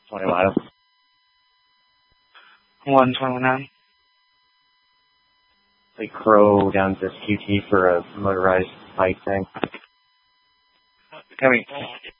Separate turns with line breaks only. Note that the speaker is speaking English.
20 miles.
129.
Like Crow down to QT for a motorized bike thing.
Copy.